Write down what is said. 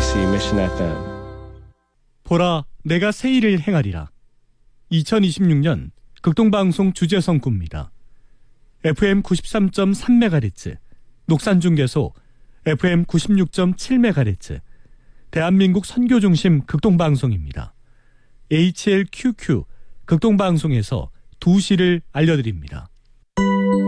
NBC Mission FM. 보라, 내가 새 일을 행하리라. 2026년 극동방송 주제성구입니다. FM 93.3MHz, 녹산중계소 FM 96.7MHz, 대한민국 선교중심 극동방송입니다. HLQQ 극동방송에서 2시를 알려드립니다.